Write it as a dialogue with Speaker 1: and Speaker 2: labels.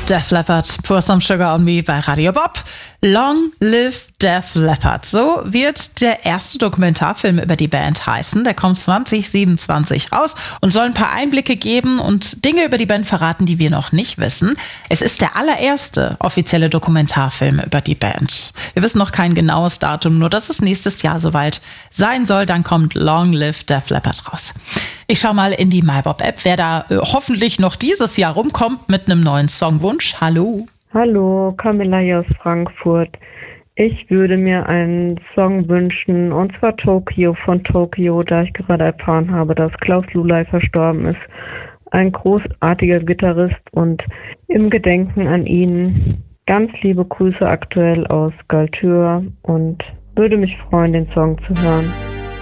Speaker 1: Def Leppard, Pour Some Sugar on Me bei Radio Bob. Long Live Def Leppard. So wird der erste Dokumentarfilm über die Band heißen. Der kommt 2027 raus und soll ein paar Einblicke geben und Dinge über die Band verraten, die wir noch nicht wissen. Es ist der allererste offizielle Dokumentarfilm über die Band. Wir wissen noch kein genaues Datum, nur dass es nächstes Jahr soweit sein soll. Dann kommt Long Live Def Leppard raus. Ich schau mal in die MyBob-App, wer da hoffentlich noch dieses Jahr rumkommt mit einem neuen Songwunsch. Hallo.
Speaker 2: Hallo, Camilla hier aus Frankfurt. Ich würde mir einen Song wünschen, und zwar Tokio von Tokio, da ich gerade erfahren habe, dass Klaus Lulay verstorben ist. Ein großartiger Gitarrist, und im Gedenken an ihn ganz liebe Grüße aktuell aus Galtür, und würde mich freuen, den Song zu hören.